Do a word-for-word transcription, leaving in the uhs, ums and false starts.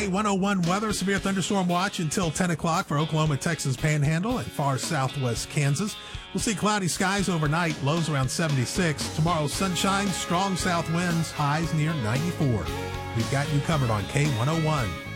K one oh one weather, severe thunderstorm watch until ten o'clock for Oklahoma, Texas Panhandle and far southwest Kansas. We'll see cloudy skies overnight, lows around seventy-six. Tomorrow, sunshine, strong south winds, highs near ninety-four. We've got you covered on K one oh one.